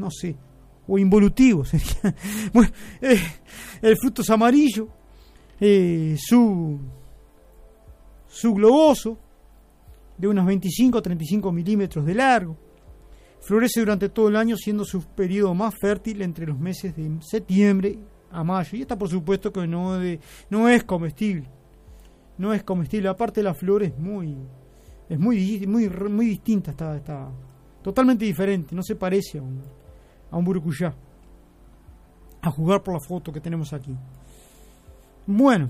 no sé, o involutivo sería. Bueno, el fruto es amarillo, su globoso, de unos 25 a 35 milímetros de largo. Florece durante todo el año, siendo su periodo más fértil entre los meses de septiembre a mayo. Y esta, por supuesto, que no es comestible. No es comestible. Aparte, la flor es muy distinta. Está totalmente diferente. No se parece a un burucuyá. A jugar por la foto que tenemos aquí. Bueno,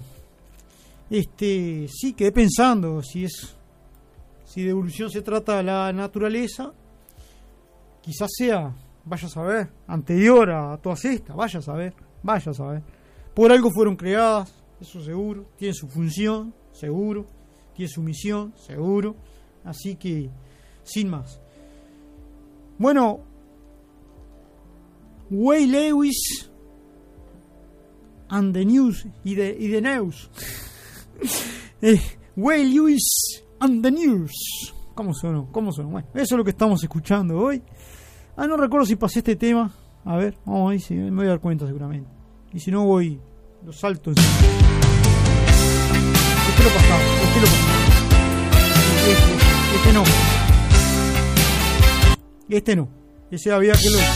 sí, quedé pensando si de evolución se trata la naturaleza. Quizás sea, vaya a saber, anterior a todas estas, vaya a saber. Por algo fueron creadas, eso seguro. Tienen su función, seguro. Tienen su misión, seguro. Así que, sin más. Bueno, Huey Lewis and the News y the News. Huey Lewis and the News. ¿Cómo sonó? Bueno, eso es lo que estamos escuchando hoy. No recuerdo si pasé este tema. A ver, vamos a ver si me voy a dar cuenta seguramente. Y si no lo salto encima. Este lo pasaba. Este no. Ese había que lo